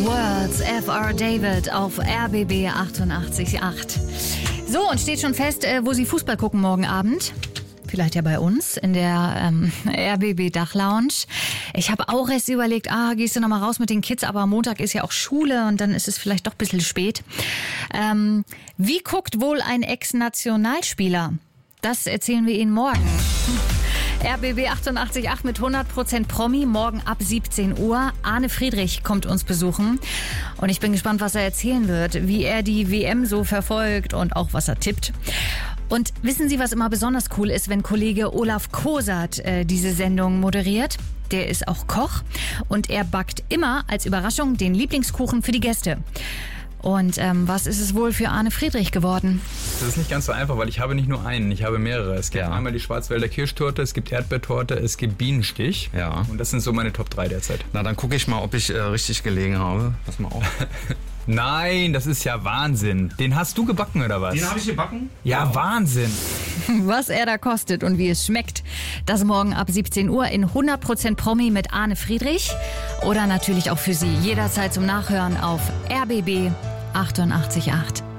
Words, F.R. David auf RBB 88.8. So, und steht schon fest, wo Sie Fußball gucken morgen Abend? Vielleicht ja bei uns in der RBB Dachlounge. Ich habe auch erst überlegt, gehst du noch mal raus mit den Kids, aber Montag ist ja auch Schule und dann ist es vielleicht doch ein bisschen spät. Wie guckt wohl ein Ex-Nationalspieler? Das erzählen wir Ihnen morgen. RBB 88.8 mit 100% Promi, morgen ab 17 Uhr. Arne Friedrich kommt uns besuchen und ich bin gespannt, was er erzählen wird, wie er die WM so verfolgt und auch was er tippt. Und wissen Sie, was immer besonders cool ist, wenn Kollege Olaf Kosert diese Sendung moderiert? Der ist auch Koch und er backt immer als Überraschung den Lieblingskuchen für die Gäste. Und was ist es wohl für Arne Friedrich geworden? Das ist nicht ganz so einfach, weil ich habe nicht nur einen, ich habe mehrere. Es gibt einmal die Schwarzwälder Kirschtorte, es gibt Erdbeertorte, es gibt Bienenstich. Ja. Und das sind so meine Top 3 derzeit. Na, dann gucke ich mal, ob ich richtig gelegen habe. Pass mal auf. Nein, das ist ja Wahnsinn. Den hast du gebacken, oder was? Den habe ich gebacken? Ja, wow. Wahnsinn. Was er da kostet und wie es schmeckt, das morgen ab 17 Uhr in 100% Promi mit Arne Friedrich. Oder natürlich auch für Sie jederzeit zum Nachhören auf RBB 88.8.